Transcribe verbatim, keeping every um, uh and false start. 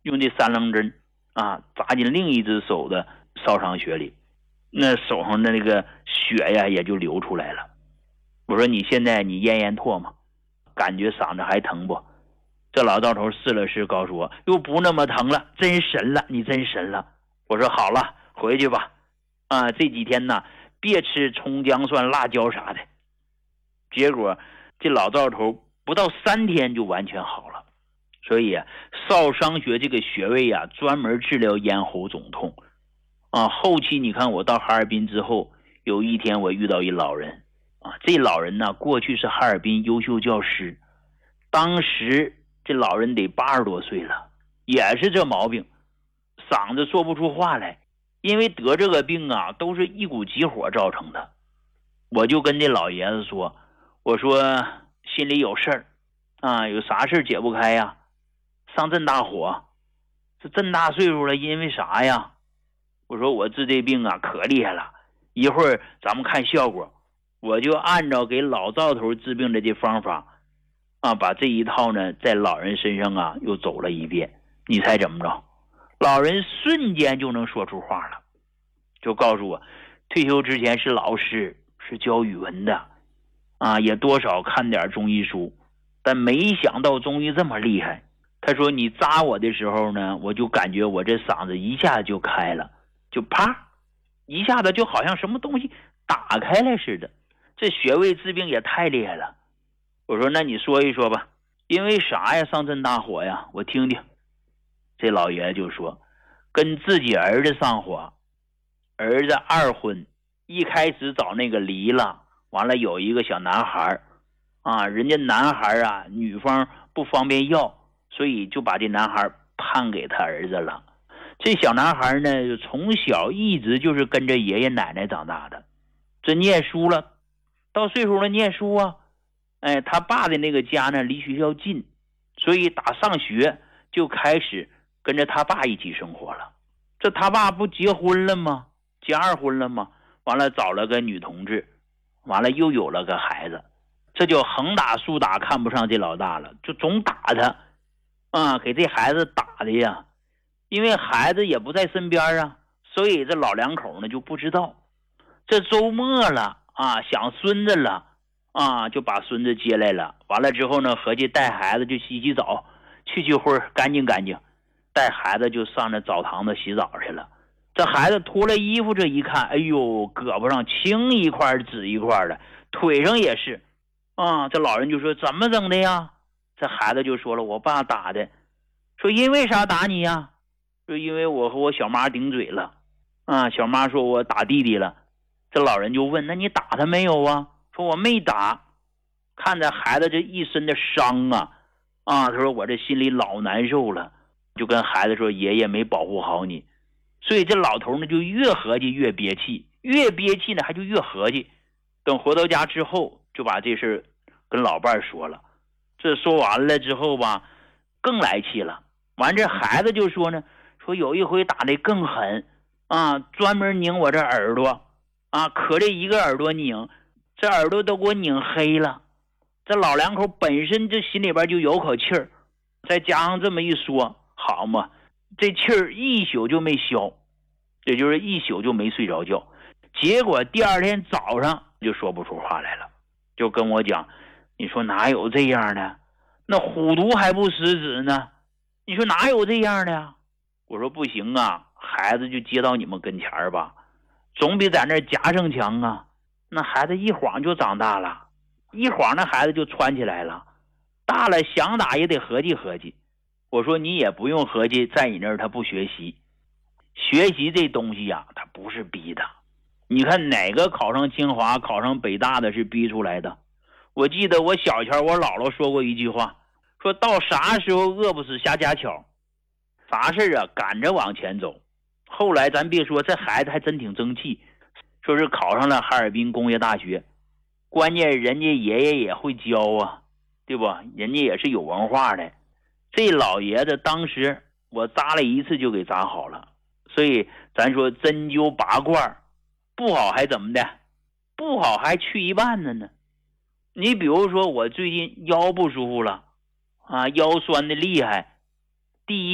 用这三棱针啊扎进另一只手的烧伤穴里，那手上的那个血呀也就流出来了。我说你现在你咽咽唾沫，感觉嗓子还疼不？这老道头试了试，告诉我又不那么疼了，真神了，你真神了。我说好了，回去吧，啊，这几天呢别吃葱姜蒜辣椒啥的。结果这老道头不到三天就完全好了。所以啊，少商穴这个穴位啊，专门治疗咽喉肿痛啊。后期你看我到哈尔滨之后，有一天我遇到一老人啊，这老人呢过去是哈尔滨优秀教师，当时这老人得八十多岁了，也是这毛病，嗓子说不出话来。因为得这个病啊，都是一股急火造成的。我就跟这老爷子说，我说心里有事儿啊，有啥事解不开呀？上这大火，这这么大岁数了，因为啥呀？我说我治这病啊可厉害了，一会儿咱们看效果。我就按照给老道头治病的这方法啊，把这一套呢在老人身上啊又走了一遍。你猜怎么着？老人瞬间就能说出话了，就告诉我退休之前是老师，是教语文的啊，也多少看点中医书，但没想到中医这么厉害。他说你扎我的时候呢，我就感觉我这嗓子一下子就开了，就啪一下子就好像什么东西打开了似的。这穴位治病也太厉害了。我说那你说一说吧，因为啥呀上这大火呀？我听听。这老爷就说跟自己儿子上火，儿子二婚，一开始找那个离了，完了有一个小男孩啊，人家男孩啊女方不方便要，所以就把这男孩判给他儿子了。这小男孩呢从小一直就是跟着爷爷奶奶长大的，这念书了，到岁数了念书啊，哎，他爸的那个家呢离学校近，所以打上学就开始跟着他爸一起生活了。这他爸不结婚了吗？结二婚了吗？完了找了个女同志，完了又有了个孩子，这就横打竖打看不上这老大了，就总打他啊，给这孩子打的呀。因为孩子也不在身边啊，所以这老两口呢就不知道。这周末了啊，想孙子了啊，就把孙子接来了。完了之后呢，合计带孩子就洗洗澡，去去灰干净干净，带孩子就上那澡堂子洗澡去了。这孩子脱了衣服，这一看，哎呦，胳膊上青一块紫一块的，腿上也是啊。这老人就说怎么整的呀？这孩子就说了，我爸打的。说因为啥打你呀？说因为我和我小妈顶嘴了啊，小妈说我打弟弟了。这老人就问，那你打他没有啊？说我没打。看着孩子这一身的伤啊啊，他说我这心里老难受了，就跟孩子说爷爷没保护好你。所以这老头呢就越合计越憋气，越憋气呢还就越合计。等回到家之后就把这事跟老伴说了。这说完了之后吧，更来气了。完这孩子就说呢，说有一回打得更狠啊，专门拧我这耳朵啊，可这一个耳朵拧，这耳朵都给我拧黑了。这老两口本身这心里边就有口气儿，再加上这么一说，好嘛，这气儿一宿就没消，也就是一宿就没睡着觉。结果第二天早上就说不出话来了，就跟我讲，你说哪有这样的？那虎毒还不食子呢？你说哪有这样的呀？我说不行啊，孩子就接到你们跟前儿吧，总比在那夹生强啊。那孩子一晃就长大了，一晃那孩子就窜起来了，大了想打也得合计合计。我说你也不用合计，在你那儿他不学习，学习这东西呀、啊，他不是逼的。你看哪个考上清华考上北大的是逼出来的？我记得我小前我姥姥说过一句话，说到啥时候饿不死瞎家巧，啥事啊赶着往前走。后来咱别说，这孩子还真挺争气，说是考上了哈尔滨工业大学，关键人家爷爷也会教啊，对不？人家也是有文化的。这老爷子当时我扎了一次就给扎好了，所以咱说针灸拔罐不好还怎么的？不好还去一半的呢。你比如说我最近腰不舒服了啊，腰酸的厉害，第一